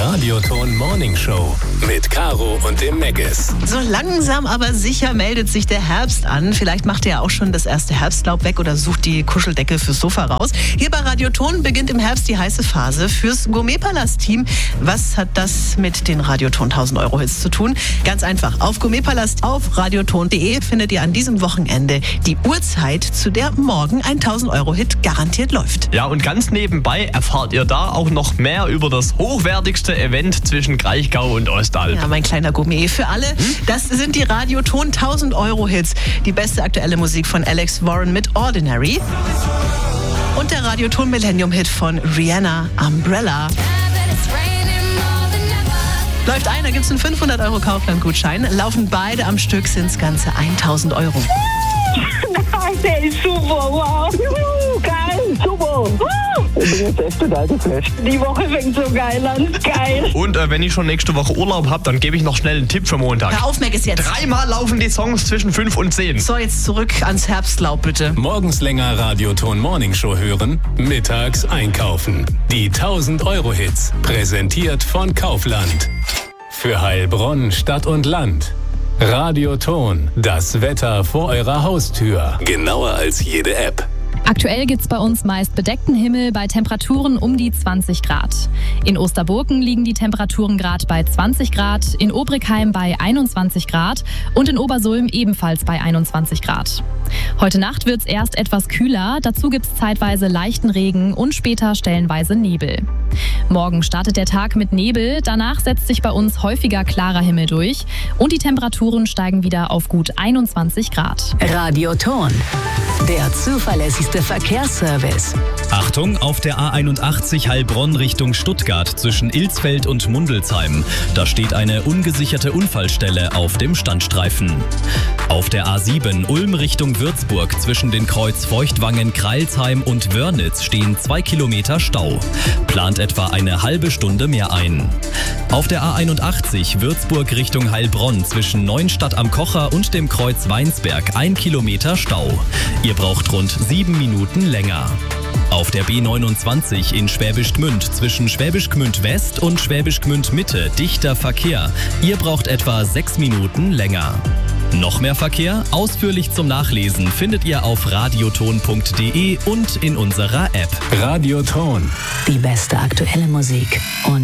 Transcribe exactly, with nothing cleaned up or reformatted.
Radioton Morning Show mit Caro und dem Meggis. So langsam aber sicher meldet sich der Herbst an. Vielleicht macht ihr ja auch schon das erste Herbstlaub weg oder sucht die Kuscheldecke fürs Sofa raus. Hier bei Radioton beginnt im Herbst die heiße Phase fürs Gourmetpalast-Team. Was hat das mit den Radioton tausend Euro Hits zu tun? Ganz einfach. Auf Gourmetpalast auf radioton punkt de findet ihr an diesem Wochenende die Uhrzeit, zu der morgen ein tausend Euro Hit garantiert läuft. Ja, und ganz nebenbei erfahrt ihr da auch noch mehr über das hochwertigste Event zwischen Kraichgau und Ostalb. Ja, mein kleiner Gourmet für alle. Hm? Das sind die Radioton tausend Euro Hits. Die beste aktuelle Musik von Alex Warren mit Ordinary. Und der Radioton Millennium Hit von Rihanna, Umbrella. Läuft ein, da gibt es einen fünfhundert Euro Kaufland-Gutschein. Laufen beide am Stück, sind es ganze tausend Euro. Der ist super, wow. Juhu, geil, super. Ich bin jetzt echt total geflasht. Die Woche fängt so geil an, geil. Und äh, wenn ich schon nächste Woche Urlaub habe, dann gebe ich noch schnell einen Tipp für Montag. Hör auf, Meggis, jetzt. Dreimal laufen die Songs zwischen fünf und zehn. So, jetzt zurück ans Herbstlaub, bitte. Morgens länger Radioton Morning Show hören, mittags einkaufen. Die tausend Euro Hits, präsentiert von Kaufland. Für Heilbronn, Stadt und Land. Radioton, das Wetter vor eurer Haustür. Genauer als jede App. Aktuell gibt's bei uns meist bedeckten Himmel bei Temperaturen um die zwanzig Grad. In Osterburken liegen die Temperaturen gerade bei zwanzig Grad, in Obrigheim bei einundzwanzig Grad und in Obersulm ebenfalls bei einundzwanzig Grad. Heute Nacht wird's erst etwas kühler, dazu gibt's zeitweise leichten Regen und später stellenweise Nebel. Morgen startet der Tag mit Nebel, danach setzt sich bei uns häufiger klarer Himmel durch und die Temperaturen steigen wieder auf gut einundzwanzig Grad. Radioton, der zuverlässigste Verkehrsservice. Achtung, auf der A einundachtzig Heilbronn Richtung Stuttgart zwischen Ilsfeld und Mundelsheim. Da steht eine ungesicherte Unfallstelle auf dem Standstreifen. Auf der A sieben Ulm Richtung Würzburg zwischen den Kreuz Feuchtwangen, Kreilsheim und Wörnitz stehen zwei Kilometer Stau. Plant etwa eine halbe Stunde mehr ein. Auf der A einundachtzig Würzburg Richtung Heilbronn zwischen Neuenstadt am Kocher und dem Kreuz Weinsberg ein Kilometer Stau. Ihr braucht rund sieben Minuten länger. Auf der B neunundzwanzig in Schwäbisch Gmünd zwischen Schwäbisch Gmünd West und Schwäbisch Gmünd Mitte dichter Verkehr. Ihr braucht etwa sechs Minuten länger. Noch mehr Verkehr? Ausführlich zum Nachlesen findet ihr auf radioton punkt de und in unserer App. Radioton. Die beste aktuelle Musik und